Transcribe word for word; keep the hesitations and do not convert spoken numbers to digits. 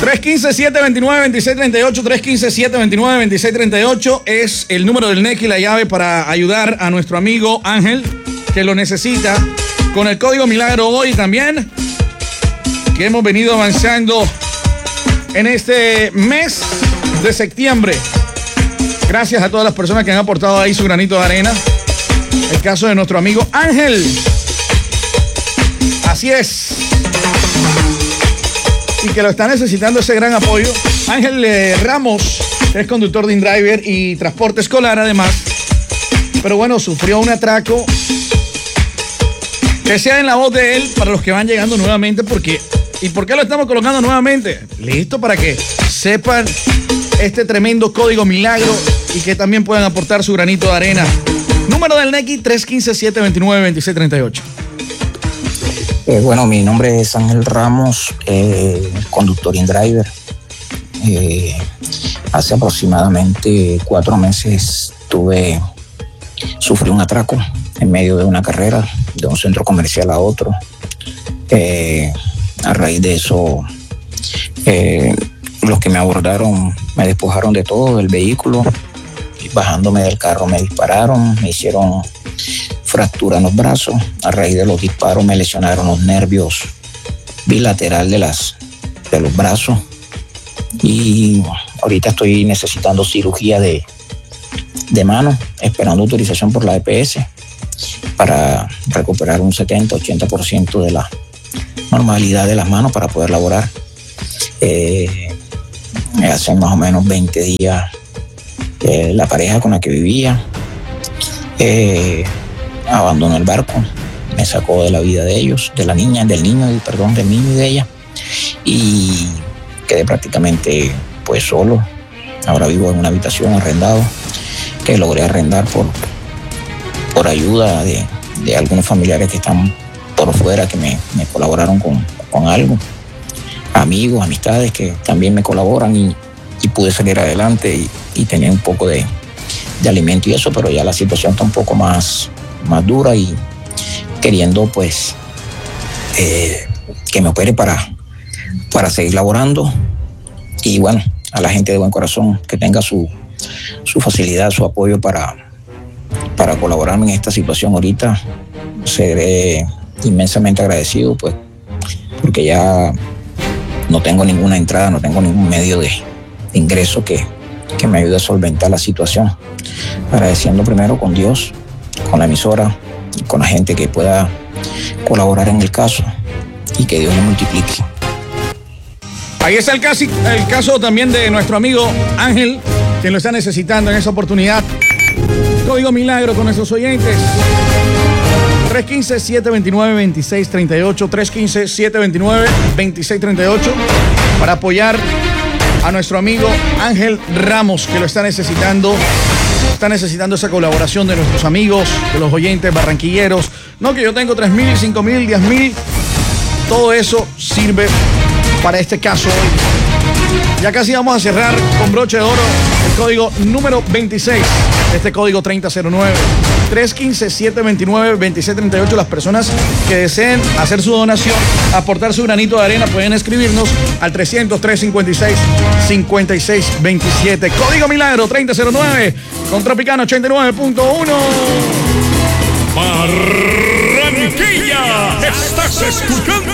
tres uno cinco, siete dos nueve, dos seis tres ocho, tres uno cinco, siete dos nueve, dos seis tres ocho es el número del N E C y la llave para ayudar a nuestro amigo Ángel, que lo necesita, con el código Milagro hoy también, que hemos venido avanzando en este mes de septiembre. Gracias a todas las personas que han aportado ahí su granito de arena. El caso de nuestro amigo Ángel. Así es. Y que lo está necesitando ese gran apoyo. Ángel eh, Ramos, que es conductor de InDriver y transporte escolar además. Pero bueno, sufrió un atraco. Que sea en la voz de él para los que van llegando nuevamente, porque... ¿Y por qué lo estamos colocando nuevamente? Listo, para que sepan este tremendo código Milagro y que también puedan aportar su granito de arena. Número del N E C I tres uno cinco, siete dos nueve, dos seis tres ocho. Eh, bueno, mi nombre es Ángel Ramos, eh, conductor InDriver. Eh, hace aproximadamente cuatro meses tuve, sufrí un atraco en medio de una carrera de un centro comercial a otro. Eh, a raíz de eso, eh, los que me abordaron me despojaron de todo, del vehículo. Bajándome del carro me dispararon, me hicieron fractura en los brazos. A raíz de los disparos me lesionaron los nervios bilateral de, las, de los brazos. Y ahorita estoy necesitando cirugía de, de mano, esperando autorización por la E P S para recuperar un setenta, ochenta por ciento de la normalidad de las manos para poder laborar. Eh, hace más o menos veinte días eh, la pareja con la que vivía eh, abandonó el barco, me sacó de la vida de ellos, de la niña, del niño, perdón, del niño y de ella, y quedé prácticamente pues solo. Ahora vivo en una habitación arrendado que logré arrendar por, por ayuda de, de algunos familiares que están por fuera, que me, me colaboraron con, con algo, amigos, amistades que también me colaboran, y, y pude salir adelante y, y tener un poco de, de alimento y eso, pero ya la situación está un poco más, más dura y queriendo pues eh, que me opere para, para seguir laborando. Y bueno, a la gente de buen corazón que tenga su, su facilidad, su apoyo para, para colaborarme en esta situación ahorita, seré inmensamente agradecido, pues, porque ya no tengo ninguna entrada, no tengo ningún medio de, de ingreso que, que me ayude a solventar la situación. Agradeciendo primero con Dios, con la emisora, con la gente que pueda colaborar en el caso, y que Dios lo multiplique. Ahí está el caso, el caso también de nuestro amigo Ángel, quien lo está necesitando en esa oportunidad. Código Milagro con nuestros oyentes. tres uno cinco, siete dos nueve, dos seis tres ocho, tres uno cinco, siete dos nueve, dos seis tres ocho, para apoyar a nuestro amigo Ángel Ramos, que lo está necesitando. Está necesitando esa colaboración de nuestros amigos, de los oyentes barranquilleros. No que yo tengo tres mil, cinco mil, diez mil. Todo eso sirve para este caso hoy. Ya casi vamos a cerrar con broche de oro el código número veintiséis, este código treinta cero nueve. tres uno cinco, siete dos nueve, dos seis tres ocho. Las personas que deseen hacer su donación, aportar su granito de arena, pueden escribirnos al trescientos, trescientos cincuenta y seis, cincuenta y seis veintisiete. Código Milagro treinta cero nueve con Tropicana ochenta y nueve punto uno. Barranquilla, estás escuchando